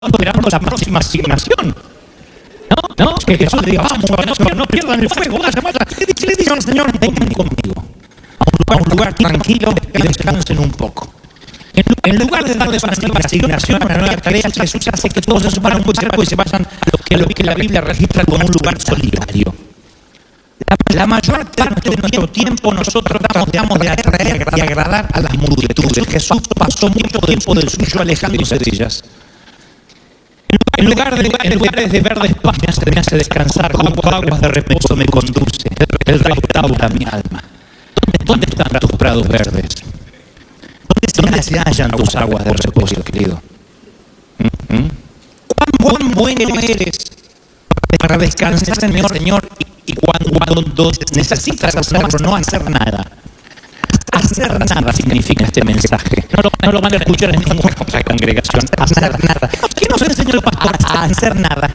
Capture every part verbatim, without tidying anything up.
esperando la próxima asignación. No, no, que Jesús le diga, vamos, no, no pierdan el fuego, vaya, vaya. ¿Qué le dice al Señor? Vengan conmigo a un lugar tranquilo y descansen un poco. En lugar de darles una nueva asignación, una nueva tarea, Jesús hace que todos se separan muy cerca y se vayan a lo que la Biblia registra como un lugar solitario. La mayor parte de nuestro tiempo nosotros tratamos de atraer y agradar a las multitudes. Jesús pasó mucho tiempo del suyo alejándose de ellas. En lugar de, en lugares de verdes pastos me hace descansar, junto a aguas de reposo me conduce. Él restaura mi alma. ¿Dónde están tus prados verdes? ¿Dónde se hallan tus aguas de reposo, querido? ¿Mm? ¿Cuán bueno eres para descansar en el Señor y cuando, cuando necesitas hacerlo, no hacer nada? Hacer nada significa este mensaje. No lo, no lo van a escuchar en ninguna otra congregación. Hacer nada. ¿Qué nos enseñó el pastor? A hacer nada.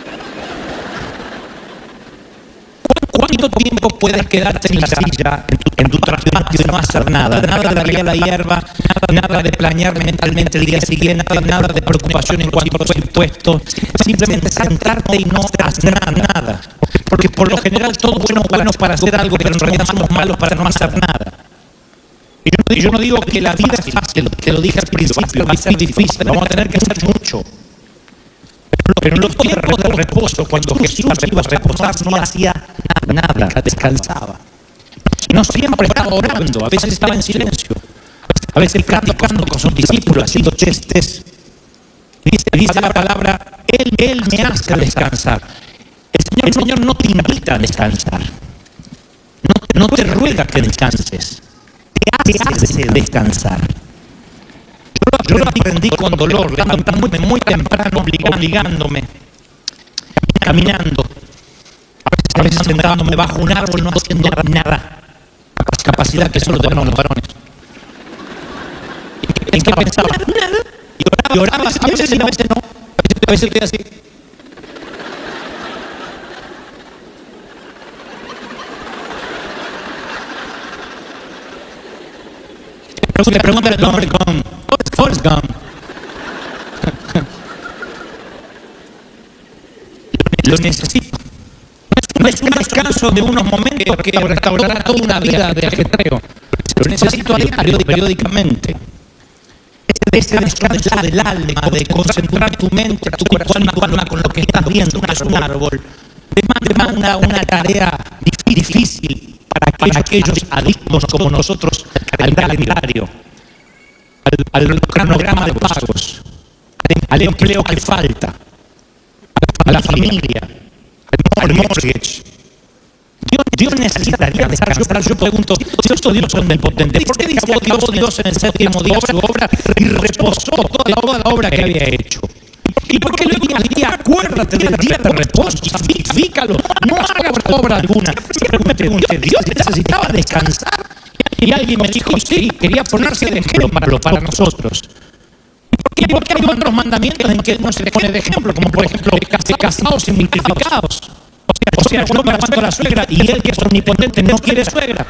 ¿Cuánto tiempo puedes quedarte en la silla, en tu, en tu trabajo y no hacer nada? Nada de regar la hierba, nada de planear mentalmente el día siguiente, nada de preocupación en cuanto a los impuestos. Simplemente sentarte y no hacer nada. Porque por lo general todos somos buenos para hacer algo, pero en realidad somos malos para no hacer nada. Y yo, yo no digo que la vida es fácil, te lo dije al principio, va a ser difícil, vamos a tener que hacer mucho. Pero en los tiempos de reposo, cuando Jesús iba a reposar, no hacía nada, descansaba. No siempre estaba orando, a veces estaba en silencio, a veces platicando con sus discípulos, haciendo chistes. Dice, dice la palabra, Él, Él me hace descansar. El Señor, el Señor no te invita a descansar, no, no te ruega que descanses, te hace descansar. Yo lo aprendí con dolor, levantándome muy temprano, obligándome, caminando, a veces sentándome bajo un árbol, no haciendo nada. Capacidad que solo tenemos los varones. ¿En qué pensaba? Y oraba, a veces no, a veces no, a veces quedé así. Le pregunta al hombre con Forrest Gump. Lo necesito. No es un descanso de unos momentos que restaurará toda una vida de ajetreo. Lo necesito a diario, periódicamente. Ese descanso del alma, de concentrar tu mente, tu corazón y tu alma con lo que estás viendo, que es un árbol. Demanda una tarea difícil para aquellos adictos como nosotros al calendario, al, al cronograma de pagos, al empleo que falta, a la familia, al mortgage. Dios, Dios necesitaría descansar. Yo pregunto, si estos Dios son omnipotentes, ¿por qué dice Dios, Dios en el séptimo día su obra y reposó toda, toda la obra que había hecho? ¿Y por qué le digo al día? Acuérdate del día de reposo, santifícalo, no hagas obra alguna. Siempre me pregunté, ¿Dios necesitaba descansar? Y alguien me dijo, sí, quería ponerse de ejemplo para nosotros. ¿Y por qué hay otros mandamientos en que no se le pone de ejemplo? Como por ejemplo, casados y multiplicados. O sea, yo me aguanto a la suegra y él, que es omnipotente, no quiere suegra.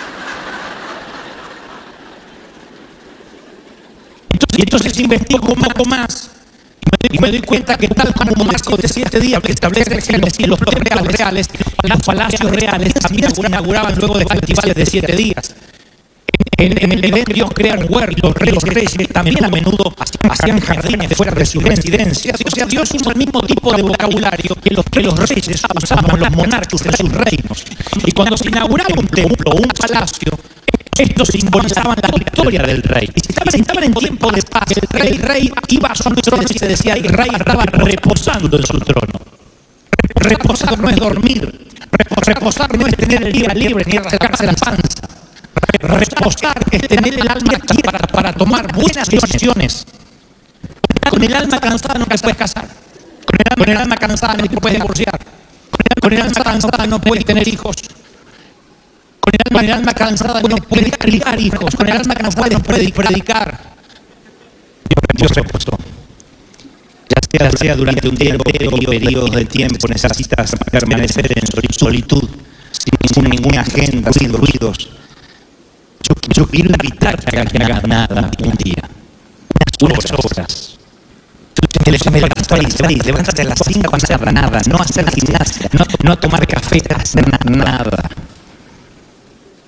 Y entonces investigo un poco más. Y me doy cuenta que tal como un marco de siete días que establece el Génesis, los templos reales, los palacios reales también se inauguraban luego de festivales de siete días. En, en el Edén Dios crea un huerto, los reyes también a menudo hacían jardines fuera de sus residencias. O sea, Dios usa el mismo tipo de vocabulario que los, que los reyes usaban, los monarcas en sus reinos. Y cuando se inauguraba un templo o un palacio, estos simbolizaban la victoria del rey. Y si estaban, estaban en tiempo de paz, el rey, el rey iba a su trono y se decía, el rey estaba reposando en su trono. Reposar no es dormir. Reposar no es tener el día libre ni rascarse la panza. Reposar es tener el alma quieta para, para tomar buenas decisiones. Con el alma cansada no te puedes casar. Con el, con el alma cansada no te puedes divorciar. Con el alma cansada no puedes tener hijos. Con el, alma, con el alma cansada no puedes criar hijos. Con el alma cansada no puedes predicar. Dios reposó. Ya sea durante un tiempo o periodos de tiempo, necesitas permanecer en solitud, sin ninguna agenda, sin ruidos. Yo, yo quiero invitarte a que hagas nada un día, unas horas. el espacio ahí, levántate a las cinco a hacer nada, no hacer gimnasia, no, no tomar café, hacer nada.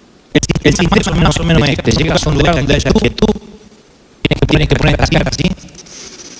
El sistema más o menos este, llegas a un lugar donde haya quietud, tienes que poner las caras así,